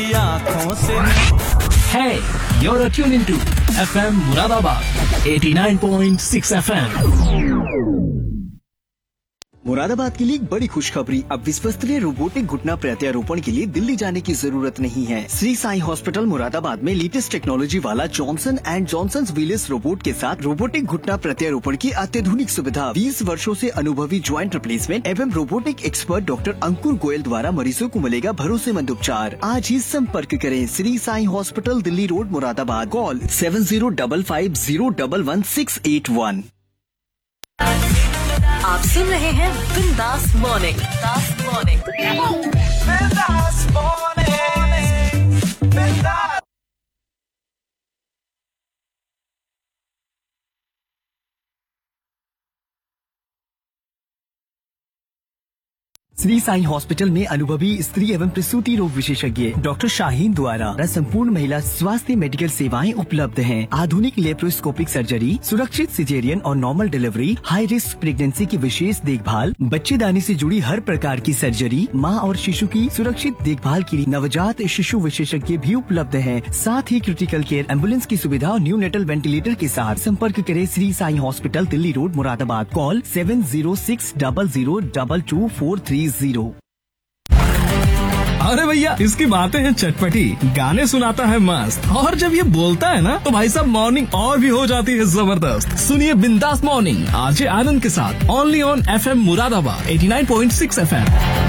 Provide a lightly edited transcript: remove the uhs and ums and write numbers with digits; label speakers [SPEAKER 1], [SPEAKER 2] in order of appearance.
[SPEAKER 1] आँखों से
[SPEAKER 2] Hey, you're tuned into FM Muradabad 89.6 FM.
[SPEAKER 3] Moradabad के लिए एक बड़ी खुशखबरी। अब विश्वस्तरीय रोबोटिक घुटना प्रत्यारोपण के लिए दिल्ली जाने की जरूरत नहीं है। श्री साई हॉस्पिटल मुरादाबाद में लेटेस्ट टेक्नोलॉजी वाला Johnson and Johnson wheels robot के साथ रोबोटिक घुटना प्रत्यारोपण की अत्याधुनिक सुविधा। 20 वर्षों से अनुभवी ज्वाइंट रिप्लेसमेंट एवं रोबोटिक एक्सपर्ट डॉक्टर अंकुर गोयल द्वारा मरीजों को मिलेगा भरोसेमंद उपचार। आज ही संपर्क करें Shri Sai hospital, Delhi road, Moradabad. Call 7055011681।
[SPEAKER 4] आप सुन रहे हैं बिंदास मॉर्निंग।
[SPEAKER 3] श्री साई हॉस्पिटल में अनुभवी स्त्री एवं प्रसूति रोग विशेषज्ञ डॉक्टर शाहीन द्वारा संपूर्ण महिला स्वास्थ्य मेडिकल सेवाएं उपलब्ध हैं। आधुनिक लेप्रोस्कोपिक सर्जरी, सुरक्षित सिजेरियन और normal delivery, high risk pregnancy की विशेष देखभाल, बच्चेदानी से जुड़ी हर प्रकार की सर्जरी, मां और शिशु की सुरक्षित देखभाल के लिए नवजात शिशु विशेषज्ञ भी उपलब्ध हैं। साथ ही क्रिटिकल केयर एम्बुलेंस की सुविधा और न्यू नेटल वेंटिलेटर के साथ। संपर्क करें Shri Sai hospital, Delhi road, Moradabad. Call 7060002243।
[SPEAKER 2] अरे भैया, इसकी बातें हैं चटपटी, गाने सुनाता है मस्त, और जब ये बोलता है ना तो भाई साहब मॉर्निंग और भी हो जाती है जबरदस्त। सुनिए बिंदास मॉर्निंग आरजे आनंद के साथ, only on FM Moradabad 89.6 FM।